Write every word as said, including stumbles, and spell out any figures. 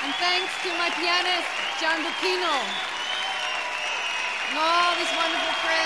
And thanks to my pianist, Gian Lucchino, and all these wonderful friends.